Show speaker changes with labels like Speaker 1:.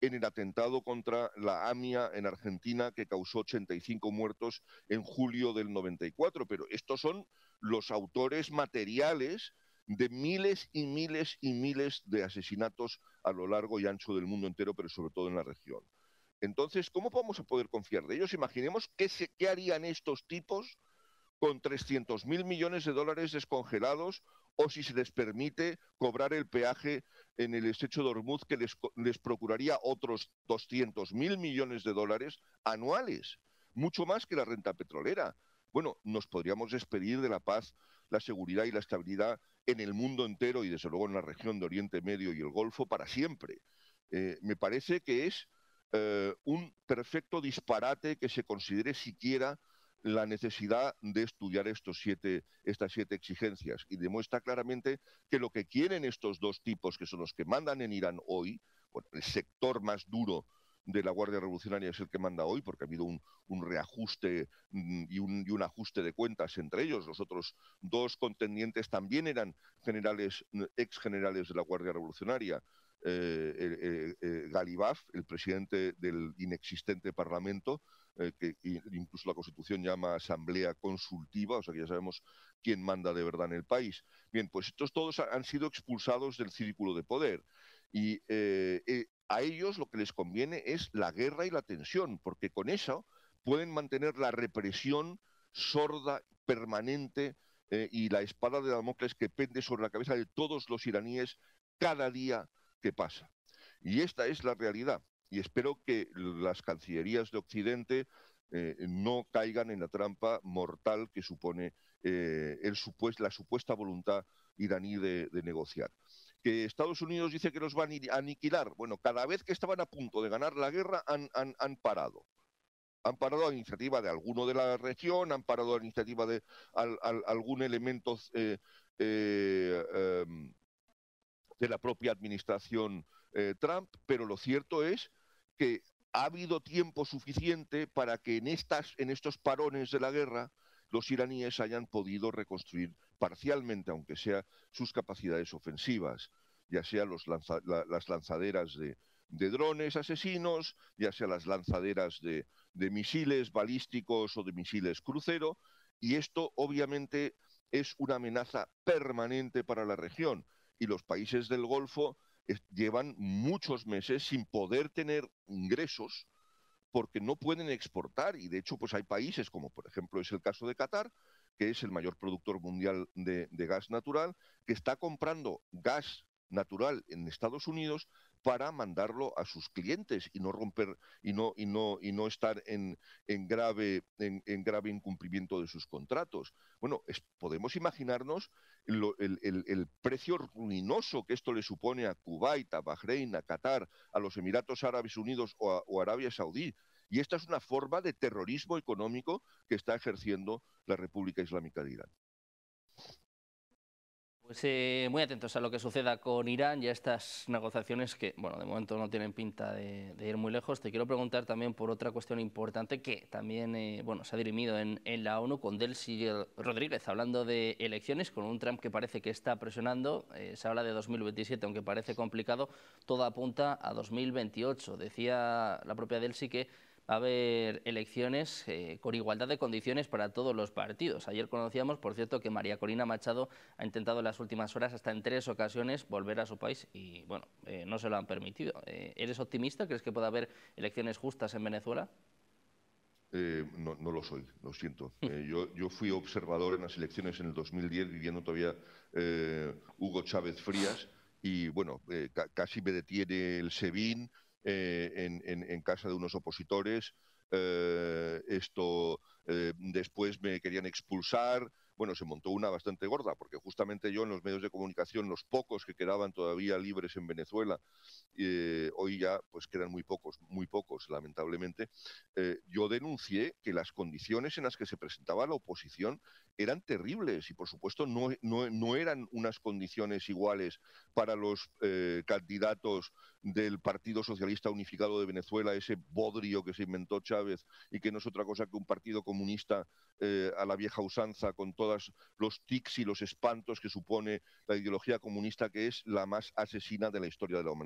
Speaker 1: en el atentado contra la AMIA en Argentina, que causó 85 muertos en julio del 94. Pero estos son los autores materiales de miles y miles y miles de asesinatos a lo largo y ancho del mundo entero, pero sobre todo en la región. Entonces, ¿cómo vamos a poder confiar de ellos? Imaginemos qué harían estos tipos con 300.000 millones de dólares descongelados, o si se les permite cobrar el peaje en el estrecho de Hormuz, que les procuraría otros 200.000 millones de dólares anuales, mucho más que la renta petrolera. Bueno, nos podríamos despedir de la paz, la seguridad y la estabilidad en el mundo entero y desde luego en la región de Oriente Medio y el Golfo para siempre. Me parece que es un perfecto disparate que se considere siquiera la necesidad de estudiar estas 7 exigencias, y demuestra claramente que lo que quieren estos dos tipos, que son los que mandan en Irán hoy, bueno, el sector más duro de la Guardia Revolucionaria es el que manda hoy, porque ha habido un reajuste y un ajuste de cuentas entre ellos. Los otros dos contendientes también eran ex generales de la Guardia Revolucionaria. Galibaf, el presidente del inexistente Parlamento, que incluso la Constitución llama Asamblea Consultiva, o sea que ya sabemos quién manda de verdad en el país. Bien, pues estos todos han sido expulsados del círculo de poder, y a ellos lo que les conviene es la guerra y la tensión, porque con eso pueden mantener la represión sorda, permanente, y la espada de Damocles que pende sobre la cabeza de todos los iraníes cada día que pasa. Y esta es la realidad. Y espero que las cancillerías de Occidente no caigan en la trampa mortal que supone la supuesta voluntad iraní de negociar. Que Estados Unidos dice que los van a aniquilar. Bueno, cada vez que estaban a punto de ganar la guerra han parado. Han parado a la iniciativa de alguno de la región, han parado a la iniciativa de algún elemento de la propia administración Trump, pero lo cierto es que ha habido tiempo suficiente para que en estos parones de la guerra los iraníes hayan podido reconstruir parcialmente, aunque sea, sus capacidades ofensivas, ya sea las lanzaderas de drones asesinos, ya sea las lanzaderas de misiles balísticos o de misiles crucero, y esto obviamente es una amenaza permanente para la región, y los países del Golfo llevan muchos meses sin poder tener ingresos porque no pueden exportar, y de hecho pues hay países como por ejemplo es el caso de Qatar, que es el mayor productor mundial de gas natural, que está comprando gas natural en Estados Unidos para mandarlo a sus clientes y no romper y no estar en grave incumplimiento de sus contratos. Bueno, podemos imaginarnos el precio ruinoso que esto le supone a Kuwait, a Bahrein, a Qatar, a los Emiratos Árabes Unidos o Arabia Saudí. Y esta es una forma de terrorismo económico que está ejerciendo la República Islámica de Irán.
Speaker 2: Pues muy atentos a lo que suceda con Irán y a estas negociaciones que, bueno, de momento no tienen pinta de ir muy lejos. Te quiero preguntar también por otra cuestión importante que también, bueno, se ha dirimido en la ONU con Delcy Rodríguez, hablando de elecciones, con un Trump que parece que está presionando. Se habla de 2027, aunque parece complicado, todo apunta a 2028. Decía la propia Delcy que va a haber elecciones con igualdad de condiciones para todos los partidos. Ayer conocíamos, por cierto, que María Corina Machado ha intentado en las últimas horas, hasta en 3 ocasiones, volver a su país y, bueno, no se lo han permitido. ¿Eres optimista? ¿Crees que puede haber elecciones justas en Venezuela?
Speaker 1: No lo soy, lo siento. Yo fui observador en las elecciones en el 2010, viviendo todavía Hugo Chávez Frías, y bueno, casi me detiene el SEBIN en casa de unos opositores. Después me querían expulsar. Bueno, se montó una bastante gorda, porque justamente yo en los medios de comunicación, los pocos que quedaban todavía libres en Venezuela, hoy ya pues quedan muy pocos, lamentablemente. Yo denuncié que las condiciones en las que se presentaba la oposición eran terribles, y por supuesto no eran unas condiciones iguales para los candidatos del Partido Socialista Unificado de Venezuela, ese bodrio que se inventó Chávez y que no es otra cosa que un partido comunista a la vieja usanza, con todos los tics y los espantos que supone la ideología comunista, que es la más asesina de la historia de la humanidad.